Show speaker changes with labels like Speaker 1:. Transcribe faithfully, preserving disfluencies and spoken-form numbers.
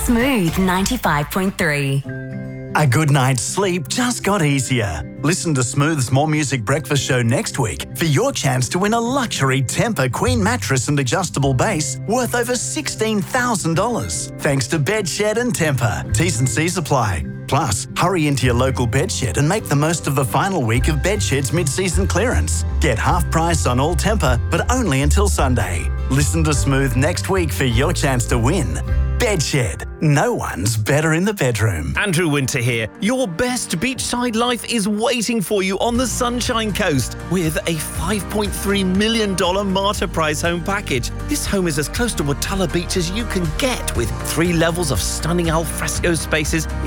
Speaker 1: Smooth ninety-five point three.
Speaker 2: A good night's sleep just got easier. Listen to Smooth's More Music Breakfast Show next week for your chance to win a luxury Tempur Queen mattress and adjustable base worth over sixteen thousand dollars. Thanks to Bedshed and Tempur. T's and C's apply. Plus, hurry into your local Bedshed and make the most of the final week of Bedshed's mid-season clearance. Get half price on all Tempur, but only until Sunday. Listen to Smooth next week for your chance to win. Bedshed. No one's better in the bedroom.
Speaker 3: Andrew Winter here. Your best beachside life is waiting for you on the Sunshine Coast with a five point three million dollars Marta Prize home package. This home is as close to Watala Beach as you can get with three levels of stunning alfresco spaces,